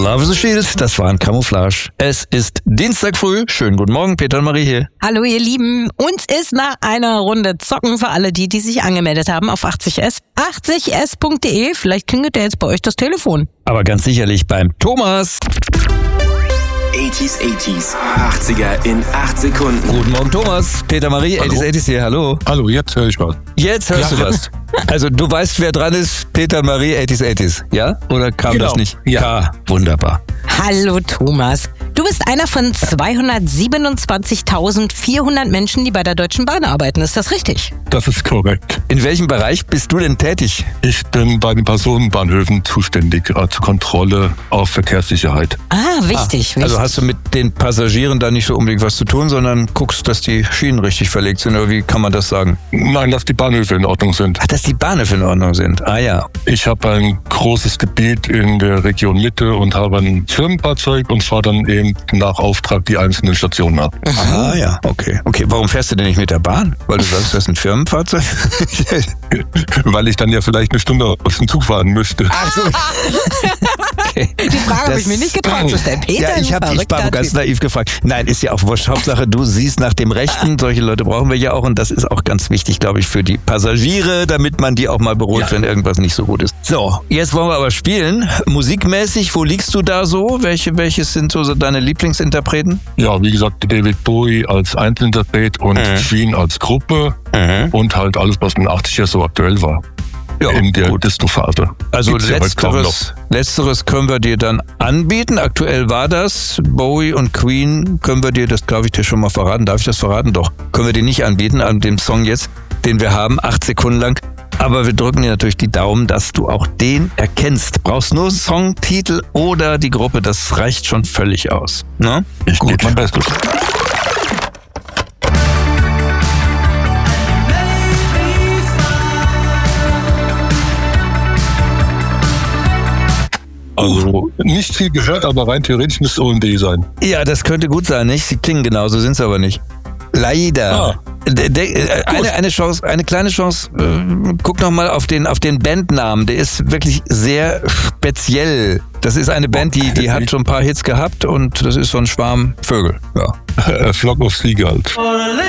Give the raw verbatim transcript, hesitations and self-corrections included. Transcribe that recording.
Love is a Shield, das war ein Camouflage. Es ist Dienstag früh. Schönen guten Morgen, Peter und Marie hier. Hallo ihr Lieben. Uns ist nach einer Runde Zocken für alle die, die sich angemeldet haben auf achtzig S. achtzig S punkt de. Vielleicht klingelt ja jetzt bei euch das Telefon. Aber ganz sicherlich beim Thomas. achtziger, achtziger, achtziger in acht Sekunden. Guten Morgen, Thomas. Peter, Marie, Hallo. achtziger, achtziger hier, hallo. Hallo, jetzt höre ich was. Jetzt hörst Ja. du was. Also du weißt, wer dran ist, Peter, Marie, achtziger, achtziger, ja? Oder kam Genau. das nicht? Ja. K. Wunderbar. Hallo Thomas. Du bist einer von zweihundertsiebenundzwanzigtausendvierhundert Menschen, die bei der Deutschen Bahn arbeiten. Ist das richtig? Das ist korrekt. In welchem Bereich bist du denn tätig? Ich bin bei den Personenbahnhöfen zuständig äh, zur Kontrolle auf Verkehrssicherheit. Ah, wichtig. wichtig. Also hast du mit den Passagieren da nicht so unbedingt was zu tun, sondern guckst, dass die Schienen richtig verlegt sind, oder wie kann man das sagen? Nein, dass die Bahnhöfe in Ordnung sind. Ach, dass die Bahnhöfe in Ordnung sind. Ah ja. Ich habe ein großes Gebiet in der Region Mitte und habe ein Firmenfahrzeug und fahre dann eben nach Auftrag die einzelnen Stationen ab. Ah ja, okay. Okay, warum fährst du denn nicht mit der Bahn? Weil du sagst, das ist ein Firmenfahrzeug? Weil ich dann ja vielleicht eine Stunde aus dem Zug fahren müsste. Ach so. Okay. Die Frage habe Das- ich mir nicht getraut zu stellen. Peter, Ja, ich ein habe ich verrückter war ganz Typ. naiv gefragt. Nein, ist ja auch wurscht. Hauptsache, du siehst nach dem Rechten. Solche Leute brauchen wir ja auch. Und das ist auch ganz wichtig, glaube ich, für die Passagiere, damit man die auch mal beruhigt, Ja. wenn irgendwas nicht so gut ist. So, jetzt wollen wir aber spielen. Musikmäßig, wo liegst du da so? Welche, welches sind so deine Lieblingsinterpreten? Ja, wie gesagt, David Bowie als Einzelinterpret und Mhm. Queen als Gruppe und halt alles, was in den achtziger so aktuell war. Ja, in der gut. Disco-Phase. Also Gibt's ja heute kaum letzteres, letzteres können wir dir dann anbieten. Aktuell war das. Bowie und Queen können wir dir, das darf ich dir schon mal verraten. Darf ich das verraten? Doch. Können wir dir nicht anbieten an dem Song jetzt, den wir haben, acht Sekunden lang. Aber wir drücken dir natürlich die Daumen, dass du auch den erkennst. Brauchst nur einen Songtitel oder die Gruppe, das reicht schon völlig aus. Ne? Ich gebe mein Bestes. Also nicht viel gehört, aber rein theoretisch müsste O M D sein. Ja, das könnte gut sein, nicht? Sie klingen genauso, sind es aber nicht. Leider. Ah. De, de, äh, eine, eine Chance, eine kleine Chance. Äh, guck noch mal auf den auf den Bandnamen. Der ist wirklich sehr speziell. Das ist eine Band, die die hat schon ein paar Hits gehabt und das ist so ein Schwarm Vögel. Ja. Flock of Seagulls.